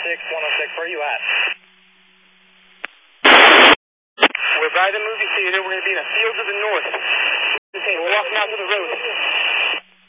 106, where are you at? We're by the movie theater. We're going to be in a field to the north. We're walking out to the road.